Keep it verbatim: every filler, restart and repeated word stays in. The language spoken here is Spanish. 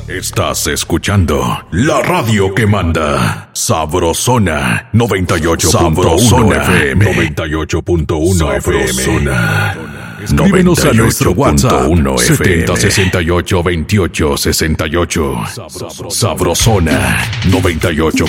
Estás escuchando la radio que manda. Sabrosona noventa y ocho punto uno F M. noventa y ocho punto uno F M. Escríbenos a nuestro WhatsApp setenta sesenta y ocho veintiocho sesenta y ocho. Sabrosona noventa y ocho